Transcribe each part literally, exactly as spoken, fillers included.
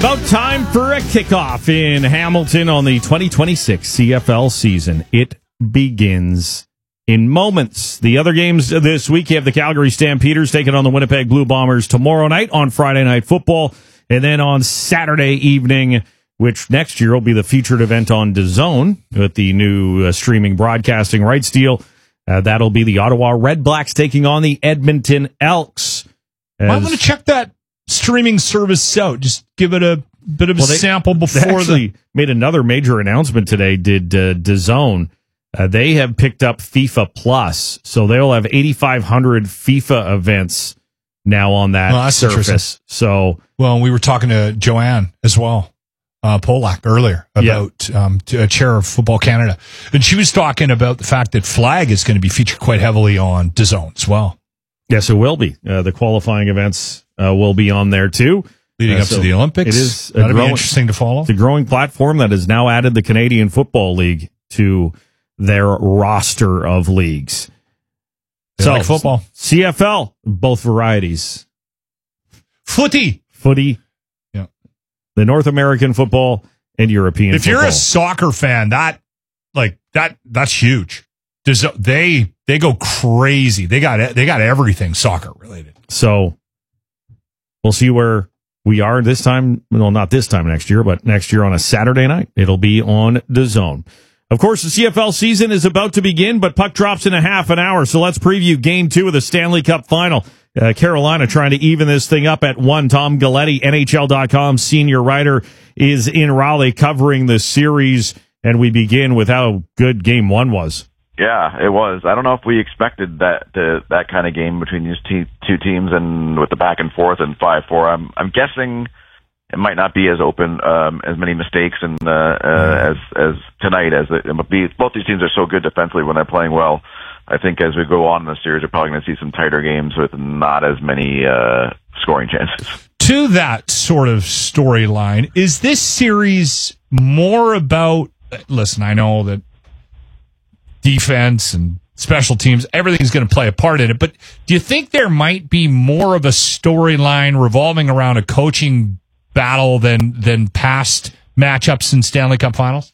About time for a kickoff in Hamilton on the twenty twenty-six C F L season. It begins in moments. The other games this week, you have the Calgary Stampeders taking on the Winnipeg Blue Bombers tomorrow night on Friday Night Football. And then on Saturday evening, which next year will be the featured event on DAZN with the new uh, streaming broadcasting rights deal. Uh, that'll be the Ottawa Redblacks taking on the Edmonton Elks. As, Might want to check that streaming service out. Just give it a bit of a well, they, sample before they actually the made another major announcement today. Did uh, DAZN? Uh, they have picked up FIFA Plus, so they'll have eighty-five hundred FIFA events now on that well, surface. So, well, we were talking to Joanne as well, uh, Polak earlier about yeah. um, a chair of Football Canada, and she was talking about the fact that Flag is going to be featured quite heavily on DAZN as well. Yes, it will be. Uh, the qualifying events uh, will be on there too. Leading uh, up so to the Olympics. It is That'll growing, be interesting to follow. It's a growing platform that has now added the Canadian Football League to their roster of leagues. They so like football. C F L, both varieties. Footy. Footy. Yeah. The North American football and European if football. If you're a soccer fan, that like that that's huge. There's, they they go crazy. They got they got everything soccer related. So we'll see where we are this time. Well, not this time next year, but next year on a Saturday night. It'll be on DAZN. Of course, the C F L season is about to begin, but puck drops in a half an hour. So let's preview game two of the Stanley Cup final. Uh, Carolina trying to even this thing up at one. Tom Galletti, N H L dot com senior writer, is in Raleigh covering the series. And we begin with how good game one was. Yeah, it was. I don't know if we expected that to, that kind of game between these te- two teams, and with the back and forth and five four. I'm I'm guessing it might not be as open, um, as many mistakes and uh, uh, as as tonight as it, it would be. Both these teams are so good defensively when they're playing well. I think as we go on in the series, we're probably going to see some tighter games with not as many uh, scoring chances. To that sort of storyline, is this series more about? Listen, I know that defense and special teams, everything's going to play a part in it. But do you think there might be more of a storyline revolving around a coaching battle than than past matchups in Stanley Cup Finals?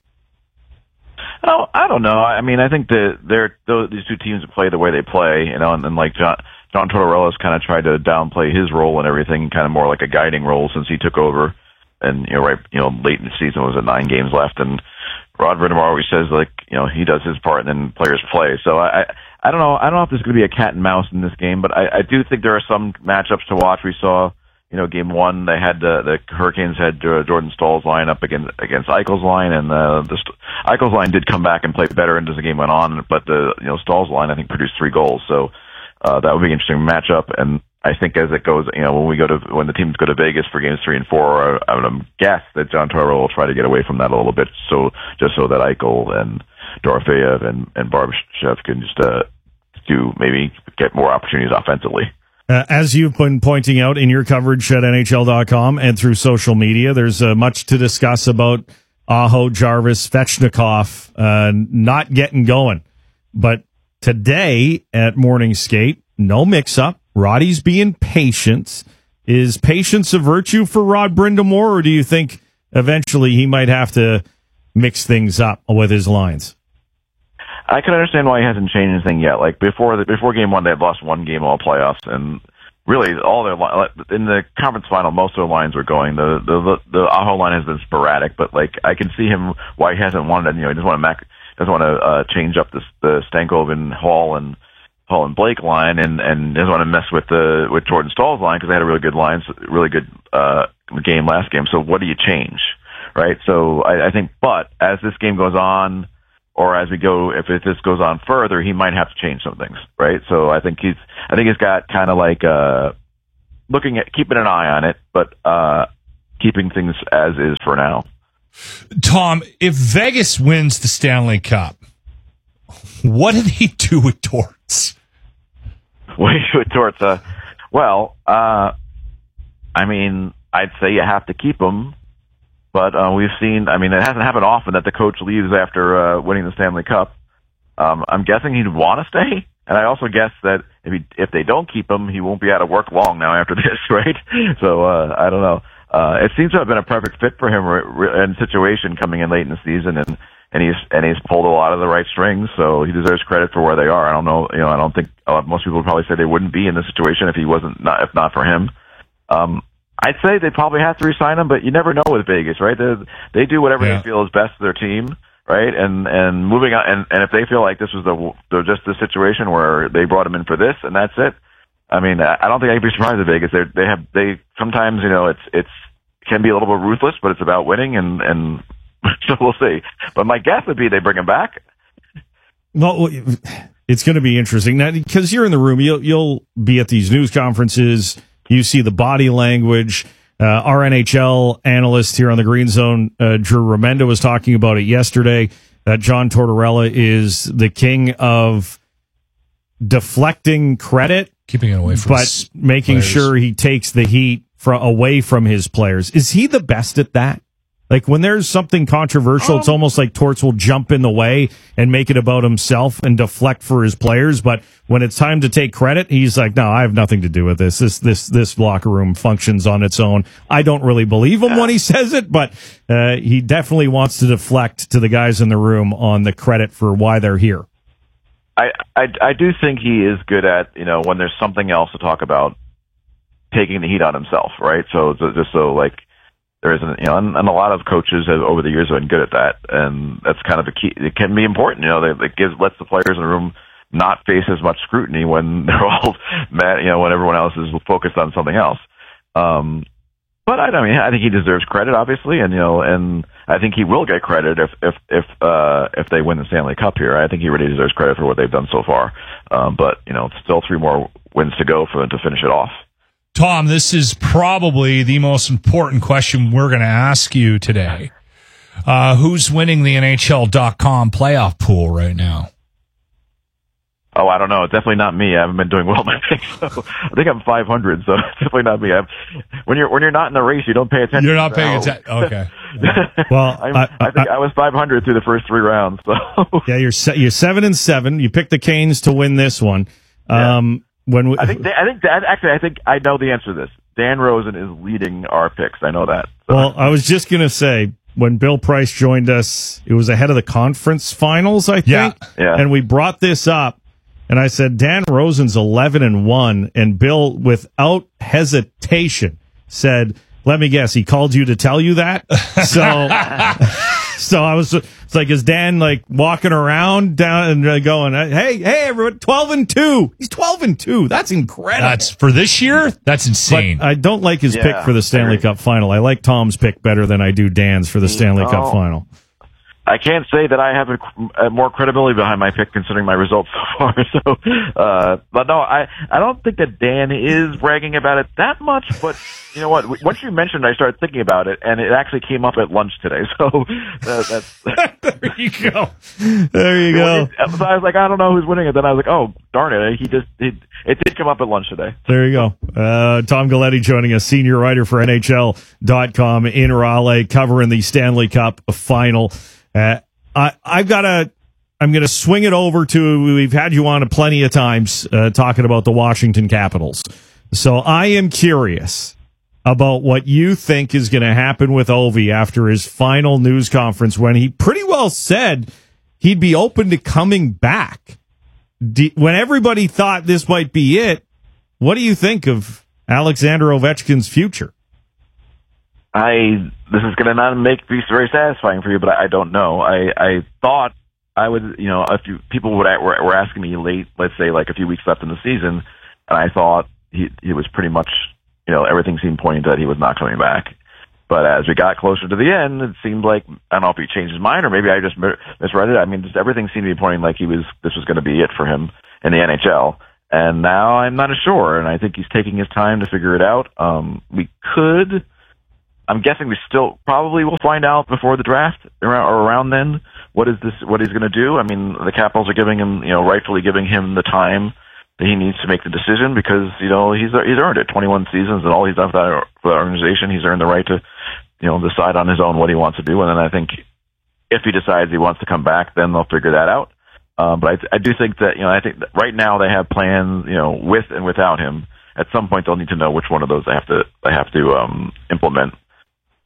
Oh, I don't know. I mean, I think that they're those, these two teams play the way they play, you know, and then like John John Tortorella's kind of tried to downplay his role and everything, kind of more like a guiding role since he took over, and you know, right, you know, late in the season was it nine games left, and Rod Brind'Amour always says, like, you know, he does his part and then players play. So I, I, I don't know. I don't know if there's going to be a cat and mouse in this game, but I, I do think there are some matchups to watch. We saw, you know, game one, they had uh, the Hurricanes had uh, Jordan Stahl's line up against against Eichel's line, and uh, the Eichel's line did come back and play better as the game went on, but the you know Stahl's line I think produced three goals. So uh, that would be an interesting matchup. And I think as it goes, you know, when we go to when the teams go to Vegas for games three and four, I, I would guess that John Tortorella will try to get away from that a little bit, so just so that Eichel and Dorofeyev and and Barbashev can just uh, do maybe get more opportunities offensively. Uh, as you've been pointing out in your coverage at N H L dot com and through social media, there's uh, much to discuss about Aho, Jarvis, Svechnikov uh, not getting going. But today at Morning Skate, no mix-up. Roddy's being patient. Is patience a virtue for Rod Brind'Amour, or do you think eventually he might have to mix things up with his lines? I can understand why he hasn't changed anything yet. Like before the before game one, they had lost one game all playoffs, and really all their in the conference final, most of their lines were going. The the the Aho line has been sporadic, but like I can see him why he hasn't wanted. You know, he doesn't want to mac, doesn't want to uh, change up the the Stankoven, Hall and Hall and Blake line, and and doesn't want to mess with the with Jordan Stahl's line because they had a really good line, really good uh, game last game. So what do you change, right? So I, I think, but as this game goes on, or as we go, if it, this goes on further, he might have to change some things, right? So I think he's, I think he's got kind of like uh, looking at keeping an eye on it, but uh, keeping things as is for now. Tom, if Vegas wins the Stanley Cup, what do they do with Torts? What do you do with Torts? Uh, well, uh, I mean, I'd say you have to keep him. But uh, we've seen, I mean, it hasn't happened often that the coach leaves after uh, winning the Stanley Cup. Um, I'm guessing he'd want to stay. And I also guess that if he, if they don't keep him, he won't be out of work long now after this, right? So uh, I don't know. uh, it seems to have been a perfect fit for him and situation coming in late in the season, and and he's and he's pulled a lot of the right strings, so he deserves credit for where they are. I don't know, you know, I don't think uh, most people would probably say they wouldn't be in this situation if he wasn't not if not for him. Um, I'd say they probably have to re-sign him, but you never know with Vegas, right? They they do whatever yeah. they feel is best for their team, right? And and moving on, and, and if they feel like this was the, the just the situation where they brought him in for this and that's it, I mean, I don't think I'd be surprised if Vegas. They they have they sometimes you know it's it's can be a little bit ruthless, but it's about winning, and and so we'll see. But my guess would be they bring him back. Well, it's going to be interesting now because you're in the room. You'll you'll be at these news conferences. You see the body language. Uh, our N H L analyst here on the Green Zone, uh, Drew Remenda, was talking about it yesterday. That John Tortorella is the king of deflecting credit, keeping it away from, but his making players. sure he takes the heat from away from his players. Is he the best at that? Like when there's something controversial, um, it's almost like Torts will jump in the way and make it about himself and deflect for his players. But when it's time to take credit, he's like, "No, I have nothing to do with this. This this this locker room functions on its own." I don't really believe him when he says it, but uh, he definitely wants to deflect to the guys in the room on the credit for why they're here. I I, I do think he is good at, you know, when there's something else to talk about, taking the heat on himself, right? So just so like. There isn't, you know, and, and a lot of coaches have, over the years have been good at that, and that's kind of a key. It can be important, you know. They, it gives lets the players in the room not face as much scrutiny when they're all mad, you know, when everyone else is focused on something else. Um, but I, I mean, I think he deserves credit, obviously, and you know, and I think he will get credit if if if uh, if they win the Stanley Cup here. I think he really deserves credit for what they've done so far. Um, but you know, still three more wins to go for them to finish it off. Tom, this is probably the most important question we're going to ask you today. Uh, who's winning the N H L dot com playoff pool right now? Oh, I don't know. It's definitely not me. I haven't been doing well. I think, so. I think I'm five hundred, so it's definitely not me. I'm, when you're when you're not in the race, you don't pay attention. You're not paying attention. Okay. Well, I, I, I think I, I was five hundred through the first three rounds. So yeah, you're se- you're seven and seven. You picked the Canes to win this one. Um, yeah. When we, I think I think actually I think I know the answer to this. Dan Rosen is leading our picks. I know that. So. Well, I was just gonna say when Bill Price joined us, it was ahead of the conference finals, I think. Yeah. Yeah. And we brought this up, and I said Dan Rosen's eleven and one, and Bill, without hesitation, said, "Let me guess, he called you to tell you that." So, so I was. It's like, is Dan like walking around down and uh, going, "Hey, hey, everyone, twelve and two. He's twelve and two. That's incredible." That's for this year. That's insane. But I don't like his Yeah, pick for the Stanley Cup final. I like Tom's pick better than I do Dan's for the Stanley Oh. Cup final. I can't say that I have a, a more credibility behind my pick considering my results so far. So, uh, but no, I, I don't think that Dan is bragging about it that much, but you know what? Once you mentioned it, I started thinking about it, and it actually came up at lunch today. So, uh, that's. There you go. There you go. So I was like, I don't know who's winning it. Then I was like, oh, darn it. He just, he, it did come up at lunch today. There you go. Uh, Tom Galletti joining us, senior writer for N H L dot com in Raleigh, covering the Stanley Cup final. Uh, I, I've got to, I'm going to swing it over to, we've had you on plenty of times uh, talking about the Washington Capitals. So I am curious about what you think is going to happen with Ovi after his final news conference when he pretty well said he'd be open to coming back. Do, when everybody thought this might be it, what do you think of Alexander Ovechkin's future? I this is going to not make be very satisfying for you, but I, I don't know. I, I thought I would, you know, a few people would were, were asking me late, let's say like a few weeks left in the season, and I thought he he was pretty much, you know, everything seemed pointing that he was not coming back. But as we got closer to the end, it seemed like, I don't know if he changed his mind or maybe I just misread it. I mean, just everything seemed to be pointing like he was this was going to be it for him in the N H L. And now I'm not as sure, and I think he's taking his time to figure it out. Um, we could. I'm guessing we still probably will find out before the draft around, or around then what is this, what he's going to do. I mean, the Capitals are giving him, you know, rightfully giving him the time that he needs to make the decision because, you know, he's he's earned it. twenty-one seasons and all he's done for that, for that organization. He's earned the right to, you know, decide on his own what he wants to do. And then I think if he decides he wants to come back, then they'll figure that out. Um, but I, I do think that, you know, I think that right now they have plans, you know, with and without him. At some point they'll need to know which one of those they have to they have to um, implement.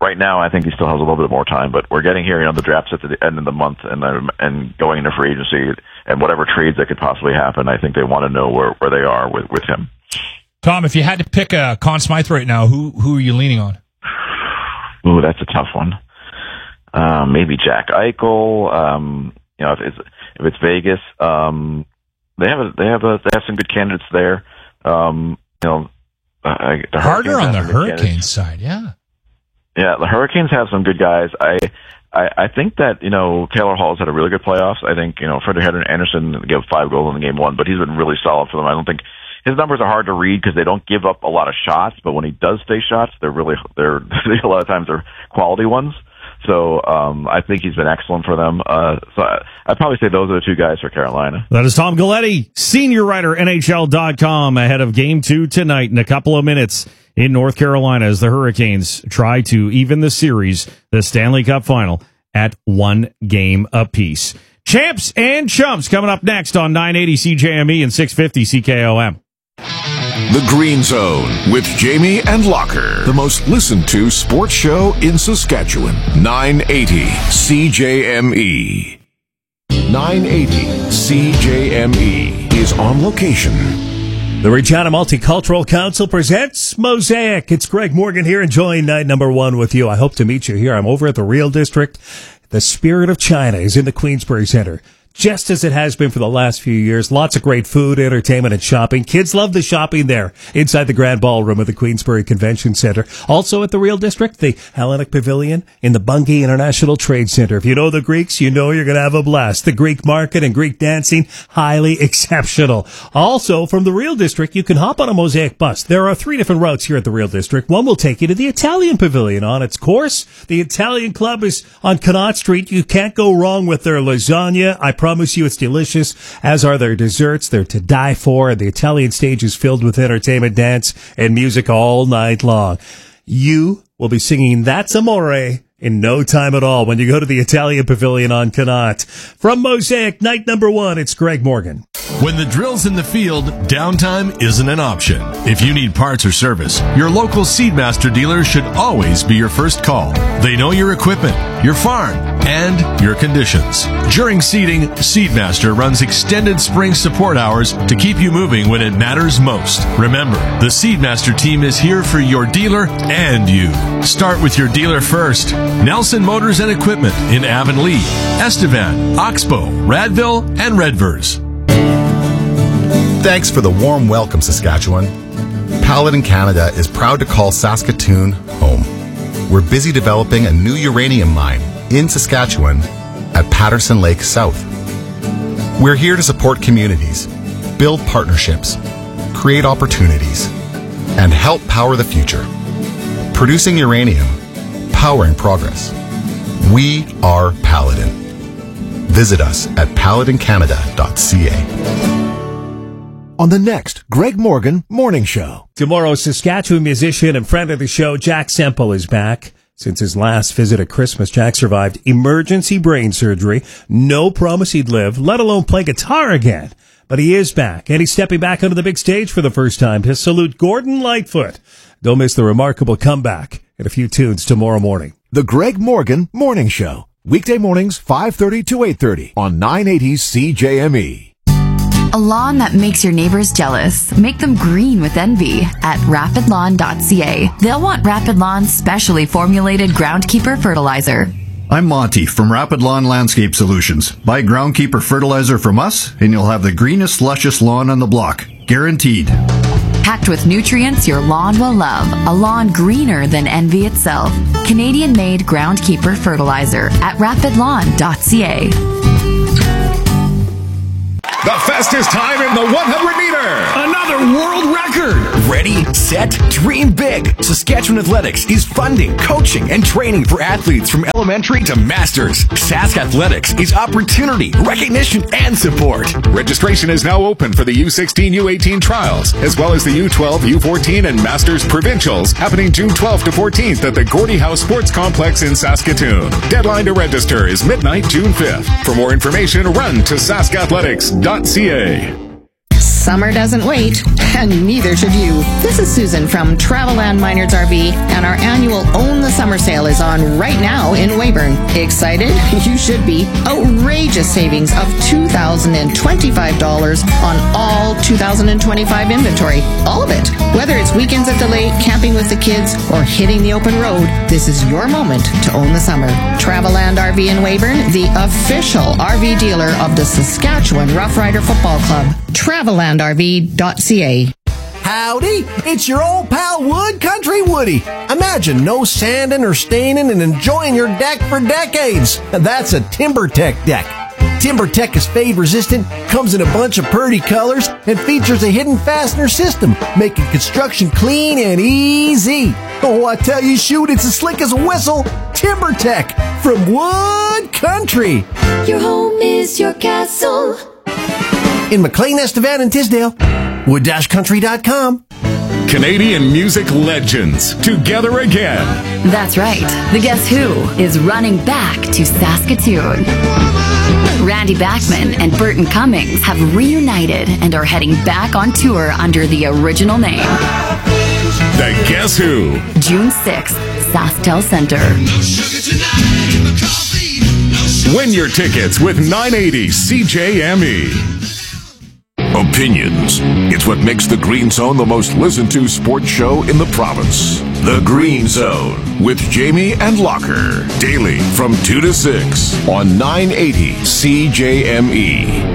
right now, I think he still has a little bit more time, but we're getting here, you know, the draft's at the end of the month and uh, and going into free agency and whatever trades that could possibly happen, I think they want to know where, where they are with, with him. Tom, if you had to pick a Conn Smythe right now, who who are you leaning on? Ooh, that's a tough one. Uh, maybe Jack Eichel. Um, you know, if it's if it's Vegas, um, they have a, they have a, they have some good candidates there. Um, you know, uh, the harder on the Hurricanes side, yeah. Yeah, the Hurricanes have some good guys. I, I, I think that, you know, Taylor Hall's had a really good playoffs. I think, you know, Freddie Anderson gave five goals in the game one, but he's been really solid for them. I don't think his numbers are hard to read because they don't give up a lot of shots, but when he does take shots, they're really, they're, a lot of times they're quality ones. So, um, I think he's been excellent for them. Uh, so I, I'd probably say those are the two guys for Carolina. That is Tom Galletti, senior writer, N H L dot com, ahead of game two tonight in a couple of minutes in North Carolina as the Hurricanes try to even the series, the Stanley Cup final, at one game apiece. Champs and Chumps coming up next on nine eighty C J M E and six fifty C K O M. The Green Zone with Jamie and Locker, the most listened to sports show in Saskatchewan. nine eighty C J M E. nine eighty C J M E is on location. The Regina Multicultural Council presents Mosaic. It's Greg Morgan here enjoying night number one with you. I hope to meet you here. I'm over at the Real District. The Spirit of China is in the Queensbury Center, just as it has been for the last few years. Lots of great food, entertainment, and shopping. Kids love the shopping there inside the Grand Ballroom of the Queensbury Convention Center. Also at the Real District, the Hellenic Pavilion in the Bungie International Trade Center. If you know the Greeks, you know you're going to have a blast. The Greek market and Greek dancing, highly exceptional. Also, from the Real District, you can hop on a Mosaic bus. There are three different routes here at the Real District. One will take you to the Italian Pavilion. On its course, the Italian Club is on Connaught Street. You can't go wrong with their lasagna. I promise you it's delicious, as are their desserts. They're to die for, and the Italian stage is filled with entertainment, dance, and music all night long. You will be singing That's Amore in no time at all when you go to the Italian Pavilion on Connaught. From Mosaic, night number one, it's Greg Morgan. When the drill's in the field, downtime isn't an option. If you need parts or service, your local Seedmaster dealer should always be your first call. They know your equipment, your farm, and your conditions. During seeding, Seedmaster runs extended spring support hours to keep you moving when it matters most. Remember, the Seedmaster team is here for your dealer and you. Start with your dealer first. Nelson Motors and Equipment in Avonlea, Estevan, Oxbow, Radville, and Redvers. Thanks for the warm welcome, Saskatchewan. Paladin Canada is proud to call Saskatoon home. We're busy developing a new uranium mine in Saskatchewan at Patterson Lake South. We're here to support communities, build partnerships, create opportunities, and help power the future. Producing uranium, powering progress. We are Paladin. Visit us at paladin canada dot c a. On the next Greg Morgan Morning Show. Tomorrow, Saskatchewan musician and friend of the show, Jack Semple, is back. Since his last visit at Christmas, Jack survived emergency brain surgery. No promise he'd live, let alone play guitar again. But he is back, and he's stepping back onto the big stage for the first time to salute Gordon Lightfoot. Don't miss the remarkable comeback and a few tunes tomorrow morning. The Greg Morgan Morning Show. Weekday mornings, five thirty to eight thirty on nine eighty C J M E. A lawn that makes your neighbors jealous. Make them green with envy at rapid lawn dot c a. They'll want Rapid Lawn's specially formulated Groundkeeper fertilizer. I'm Monty from Rapid Lawn Landscape Solutions. Buy Groundkeeper fertilizer from us, and you'll have the greenest, luscious lawn on the block. Guaranteed. Packed with nutrients your lawn will love. A lawn greener than envy itself. Canadian-made Groundkeeper fertilizer at rapid lawn dot c a. The fastest time in the one hundred meter. Another world record. Ready, set, dream big. Saskatchewan Athletics is funding, coaching, and training for athletes from elementary to masters. Sask Athletics is opportunity, recognition, and support. Registration is now open for the U sixteen U eighteen trials, as well as the U twelve, U fourteen, and Masters Provincials, happening June twelfth to fourteenth at the Gordie House Sports Complex in Saskatoon. Deadline to register is midnight, June fifth. For more information, run to sask athletics dot c a. Summer doesn't wait, and neither should you. This is Susan from Traveland Minards R V, and our annual Own the Summer sale is on right now in Weyburn. Excited? You should be. Outrageous savings of two thousand twenty-five dollars on all two thousand twenty-five inventory. All of it. Whether it's weekends at the lake, camping with the kids, or hitting the open road, this is your moment to own the summer. Traveland R V in Weyburn, the official R V dealer of the Saskatchewan Rough Rider Football Club. traveland R V dot C A. Howdy, it's your old pal Wood Country Woody. Imagine no sanding or staining and enjoying your deck for decades. That's a TimberTech deck. TimberTech is fade resistant, comes in a bunch of pretty colors, and features a hidden fastener system, making construction clean and easy. Oh, I tell you, shoot, it's as slick as a whistle. TimberTech from Wood Country. Your home is your castle. In McLean, Estevan, and Tisdale. wood dash country dot com. Canadian music legends together again. That's right. The Guess Who is running back to Saskatoon. Randy Bachman and Burton Cummings have reunited and are heading back on tour under the original name. The Guess Who. June sixth, SaskTel Center. Win your tickets with nine eighty C J M E. Opinions. It's what makes The Green Zone the most listened to sports show in the province. The Green Zone with Jamie and Locker. Daily from two to six on nine eighty C J M E.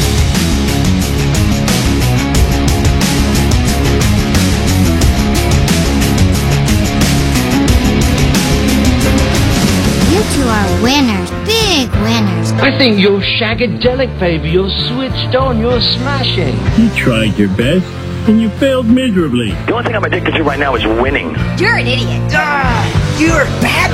You two are winners. Big winners. I think you're shagadelic, baby. You're switched on. You're smashing. You tried your best, and you failed miserably. The only thing I'm addicted to right now is winning. You're an idiot. Ah, you're a bad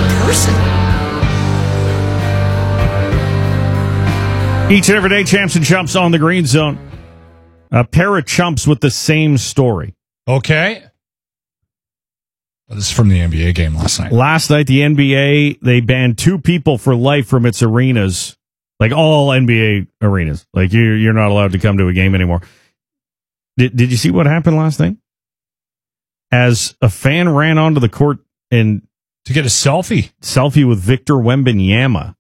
person. Each and every day, Champs and Chumps on the Green Zone. A pair of chumps with the same story. Okay. Well, this is from the N B A game last night. Last night, the N B A, they banned two people for life from its arenas. Like all N B A arenas. Like you're, you're not allowed to come to a game anymore. Did, did you see what happened last night? As a fan ran onto the court and... To get a selfie? Selfie with Victor Wembanyama.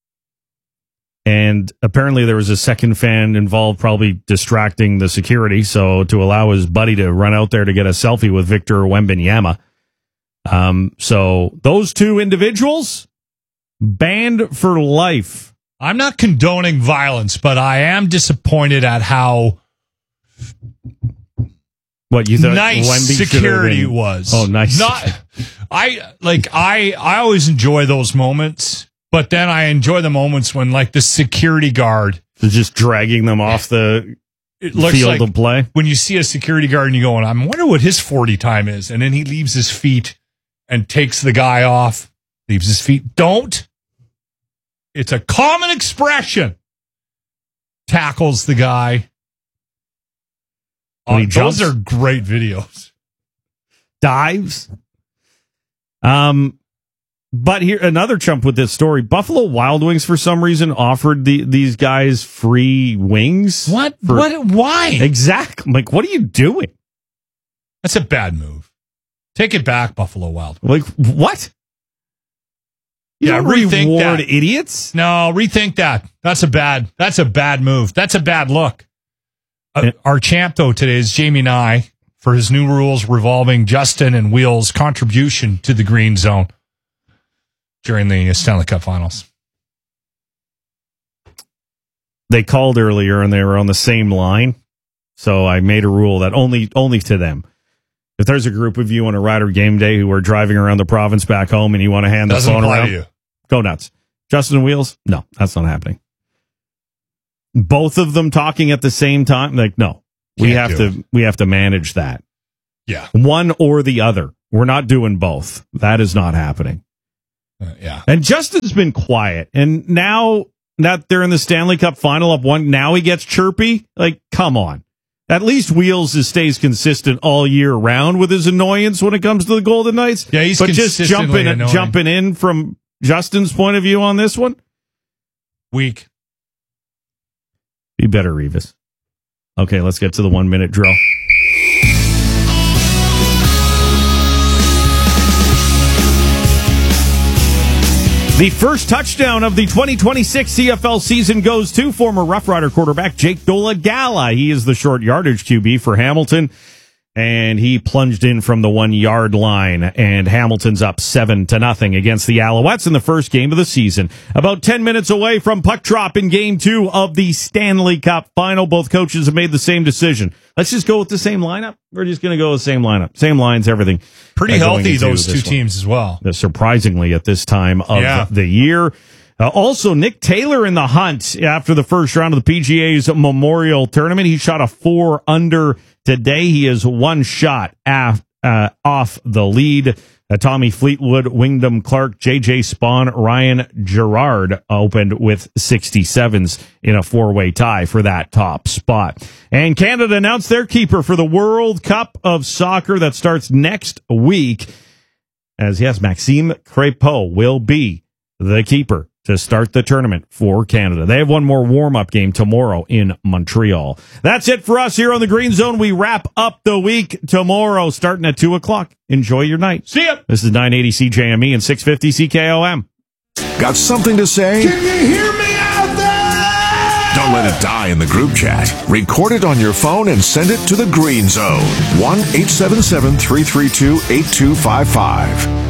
And apparently there was a second fan involved, probably distracting the security. So to allow his buddy to run out there to get a selfie with Victor Wembanyama. Um, so those two individuals banned for life. I'm not condoning violence, but I am disappointed at how what you thought nice Wemby security was. Oh, nice. Not, I like I I always enjoy those moments, but then I enjoy the moments when like the security guard is just dragging them off the it looks field like of play. When you see a security guard and you go, I wonder what his forty time is, and then he leaves his feet and takes the guy off, leaves his feet. Don't. It's a common expression. Tackles the guy. When he Uh, jumps. those are great videos. Dives. Um, but here another chump with this story. Buffalo Wild Wings, for some reason, offered the, these guys free wings. What? For, what? Why? Exactly. I'm like, what are you doing? That's a bad move. Take it back, Buffalo Wild. Like what? You yeah, don't rethink reward that. idiots. No, rethink that. That's a bad. That's a bad move. That's a bad look. Uh, Yeah. Our champ though today is Jamie Nye for his new rules revolving Justin and Wheels' contribution to the Green Zone during the Stanley Cup Finals. They called earlier and they were on the same line, so I made a rule that only only to them. If there's a group of you on a Rider game day who are driving around the province back home and you want to hand Doesn't the phone apply around, to you. Go nuts. Justin and Wheels? No, that's not happening. Both of them talking at the same time? Like, no. We Can't have do to we have to manage that. Yeah. One or the other. We're not doing both. That is not happening. Uh, yeah. And Justin's been quiet. And now that they're in the Stanley Cup final up one, now he gets chirpy. Like, come on. At least Wheels is, stays consistent all year round with his annoyance when it comes to the Golden Knights. Yeah, he's but just consistently jumping annoying. jumping in from Justin's point of view on this one, Weak. be better, Revis. Okay, let's get to the one-minute drill. The first touchdown of the twenty twenty-six C F L season goes to former Rough Rider quarterback Jake Dolegala. He is the short yardage Q B for Hamilton, and he plunged in from the one-yard line, and Hamilton's up seven to nothing against the Alouettes in the first game of the season. About ten minutes away from puck drop in game two of the Stanley Cup final, both coaches have made the same decision. Let's just go with the same lineup. We're just going to go with the same lineup. Same lines, everything. Pretty healthy, those two teams as well. Surprisingly, at this time of Yeah. the year. Uh, also, Nick Taylor in the hunt after the first round of the P G A's Memorial Tournament. He shot a four under today. He is one shot af, uh, off the lead. Uh, Tommy Fleetwood, Wyndham Clark, J J Spawn, Ryan Gerard opened with sixty-sevens in a four-way tie for that top spot. And Canada announced their keeper for the World Cup of Soccer that starts next week. As yes, Maxime Crépeau will be the keeper to start the tournament for Canada. They have one more warm-up game tomorrow in Montreal. That's it for us here on the Green Zone. We wrap up the week tomorrow, starting at two o'clock. Enjoy your night. See ya. This is nine eighty C J M E and six fifty C K O M. Got something to say? Can you hear me out there? Don't let it die in the group chat. Record it on your phone and send it to the Green Zone. one eight seven seven, three three two, eight two five five.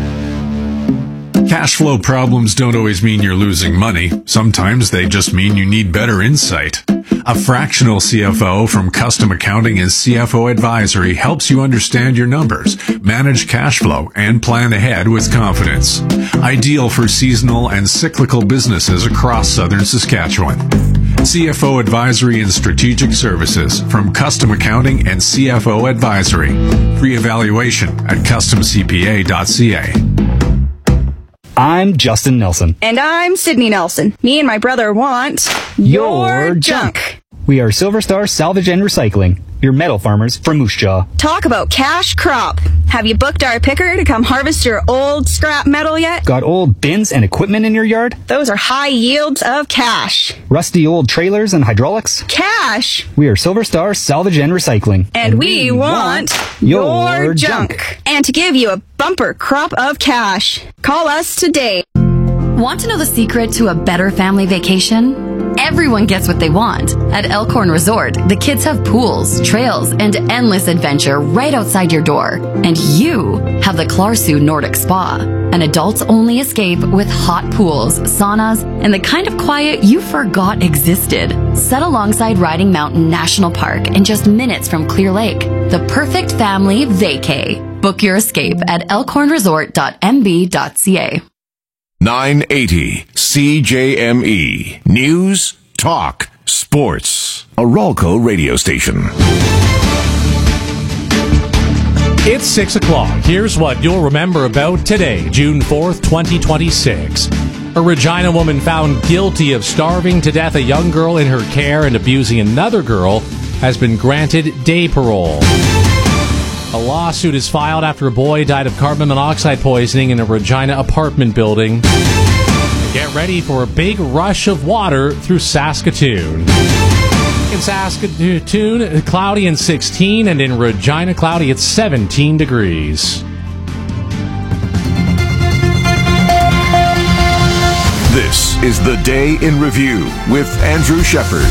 Cash flow problems don't always mean you're losing money. Sometimes they just mean you need better insight. A fractional C F O from Custom Accounting and C F O Advisory helps you understand your numbers, manage cash flow, and plan ahead with confidence. Ideal for seasonal and cyclical businesses across southern Saskatchewan. C F O Advisory and Strategic Services from Custom Accounting and C F O Advisory. Free evaluation at custom c p a dot c a. I'm Justin Nelson. And I'm Sydney Nelson. Me and my brother want your junk. We are Silver Star Salvage and Recycling, your metal farmers from Moose Jaw. Talk about cash crop. Have you booked our picker to come harvest your old scrap metal yet? Got old bins and equipment in your yard? Those are high yields of cash. Rusty old trailers and hydraulics? Cash. We are Silver Star Salvage and Recycling. And, and we, we want, want your, your junk. junk. And to give you a bumper crop of cash, call us today. Want to know the secret to a better family vacation? Everyone gets what they want. At Elkhorn Resort, the kids have pools, trails, and endless adventure right outside your door. And you have the Klarsu Nordic Spa, an adults-only escape with hot pools, saunas, and the kind of quiet you forgot existed. Set alongside Riding Mountain National Park and just minutes from Clear Lake. The perfect family vacay. Book your escape at elkhorn resort dot m b dot c a. nine eighty C J M E. News, talk, sports. A Ralco radio station. It's six o'clock. Here's what you'll remember about today, June fourth, twenty twenty-six. A Regina woman found guilty of starving to death a young girl in her care and abusing another girl has been granted day parole. A lawsuit is filed after a boy died of carbon monoxide poisoning in a Regina apartment building. Get ready for a big rush of water through Saskatoon. In Saskatoon, cloudy and sixteen, and in Regina, cloudy at seventeen degrees. This is the Day in Review with Andrew Shepard.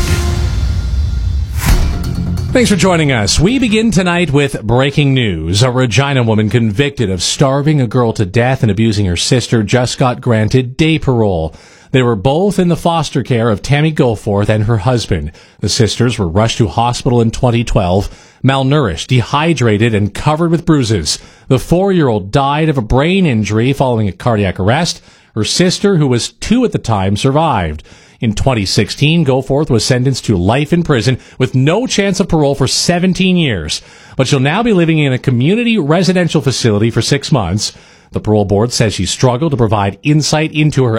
Thanks for joining us. We begin tonight with breaking news. A Regina woman convicted of starving a girl to death and abusing her sister just got granted day parole. They were both in the foster care of Tammy Goforth and her husband. The sisters were rushed to hospital in twenty twelve, malnourished, dehydrated, and covered with bruises. The four-year-old died of a brain injury following a cardiac arrest. Her sister, who was two at the time, survived. In twenty sixteen, Goforth was sentenced to life in prison with no chance of parole for seventeen years. But she'll now be living in a community residential facility for six months. The parole board says she struggled to provide insight into her